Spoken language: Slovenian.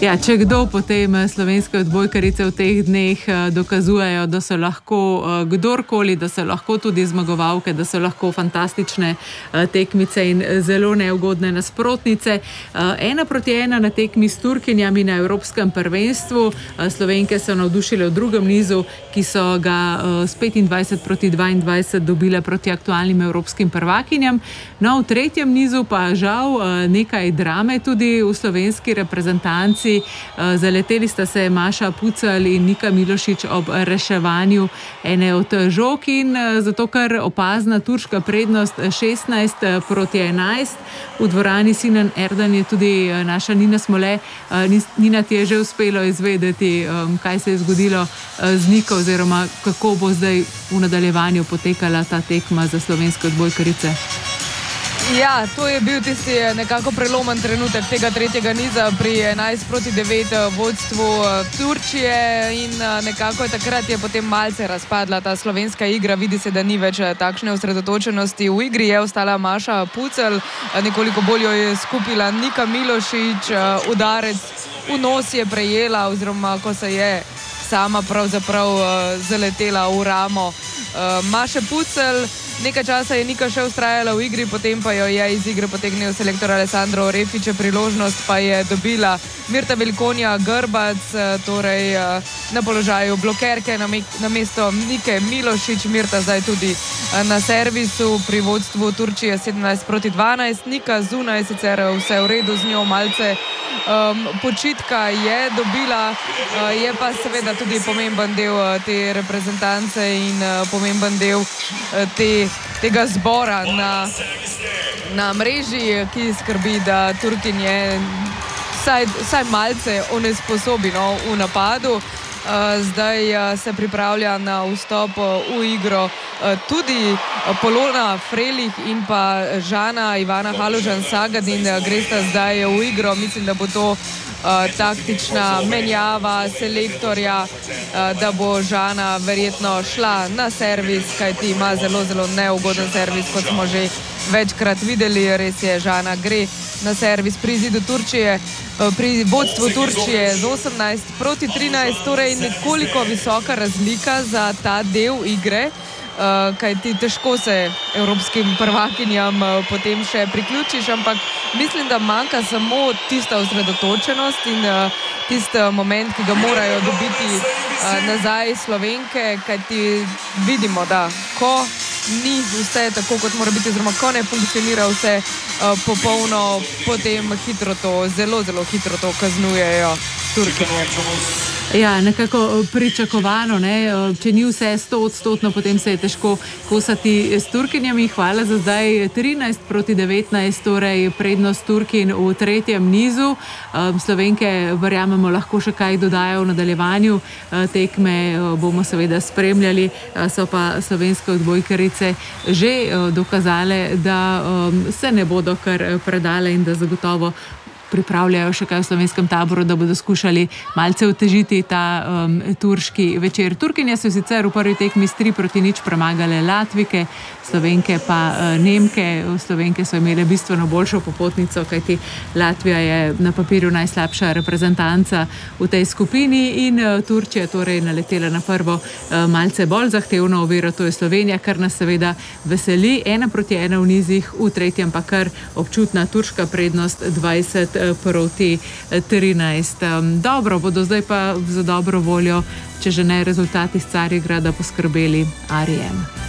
Ja, če kdo, potem slovenske odbojkarice v teh dneh dokazujejo, da so lahko kdorkoli, da so lahko tudi zmagovalke, da so lahko fantastične tekmice in zelo neugodne nasprotnice. 1-1 na tekmi s Turkinjami na Evropskem prvenstvu. Slovenke so navdušile v drugem nizu, ki so ga s 25-22 dobile proti aktualnim evropskim prvakinjam. No, v tretjem nizu pa žal nekaj drame tudi v slovenski reprezentanci. Zaleteli sta se Maša Pucelj in Nika Milošič ob reševanju ene od žog in zato kar opazna turška prednost 16-11. V dvorani Sinan Erdan je tudi naša Nina Smole. Nina, ti je že uspelo izvedeti, kaj se je zgodilo z Niko oziroma kako bo zdaj v nadaljevanju potekala ta tekma za slovenske odbojkarice? Ja, to je bil tisti nekako prelomen trenutek tega tretjega niza pri 11-9 vodstvu Turčije in nekako takrat je potem malce razpadla ta slovenska igra. Vidi se, da ni več takšne osredotočenosti. V igri je ostala Maša Pucelj, nekoliko bolj jo je skupila Nika Milošič, udarec v nos je prejela oziroma ko se je sama pravzaprav zaletela v ramo Maše Pucelj. Nekaj časa je Nika še ustrajala v igri, potem pa jo je iz igre potegnil selektor Alessandro Refić, priložnost pa je dobila Mirta Velikonja Grbac, torej na položaju blokerke namesto Nike Milošič. Mirta zdaj tudi na servisu pri vodstvu Turčije 17-12. Nika zunaj, sicer vse v redu z njo, malce počitka je dobila, je pa seveda tudi pomemben del te reprezentance in pomemben del tega zbora na mreži, ki skrbi, da Turkinje vsaj malce onesposobi v napadu. Zdaj se pripravlja na vstop v igro tudi Polona Frelih in pa Žana Ivana Haložan-Sagadin gresta zdaj v igro. Mislim, da bo to taktična menjava selektorja, da bo Žana verjetno šla na servis, kajti ima zelo, zelo neugoden servis, kot smo že večkrat videli. Res je, Žana gre na servis pri izidu Turčije, pri vodstvu Turčije z 18-13, torej nekoliko visoka razlika za ta del igre, kajti težko se evropskim prvakinjam potem še priključiš, ampak mislim, da manjka samo tista osredotočenost in tisti moment, ki ga morajo dobiti nazaj Slovenke, kajti vidimo, da ko ni vse tako, kot mora biti, oziroma ko ne funkcionira vse popolno, potem hitro to, zelo, zelo hitro to kaznujejo Turkinje. Ja, nekako pričakovano, ne? Če ni vse 100%, potem se je težko kosati s Turkinjami. Hvala za zdaj 13-19, torej prednost Turkin v tretjem nizu. Slovenke, verjamemo, lahko še kaj dodajo v nadaljevanju tekme, bomo seveda spremljali, so pa slovenske odbojkarice že dokazale, da se ne bodo kar predale in da zagotovo pripravljajo še kaj v slovenskem taboru, da bodo skušali malce otežiti ta turški večer. Turkinje so sicer v prvi tekmi s 3-0 premagale Latvijke, Slovenke pa Nemke. Slovenke so imele bistveno boljšo popotnico, kajti Latvija je na papirju najslabša reprezentanca v tej skupini in Turčija torej naletela na prvo malce bolj zahtevno oviro, to je Slovenija, kar nas seveda veseli. 1-1 v nizih, v tretjem pa kar občutna turška prednost 20-13. Dobro, bodo zdaj pa za dobro voljo, če že ne rezultati iz Carigrada, poskrbeli Arijem.